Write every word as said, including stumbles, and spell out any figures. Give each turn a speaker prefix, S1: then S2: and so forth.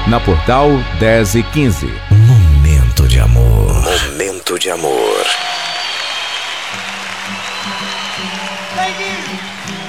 S1: na Portal dez e quinze.
S2: Momento de amor. Momento de amor.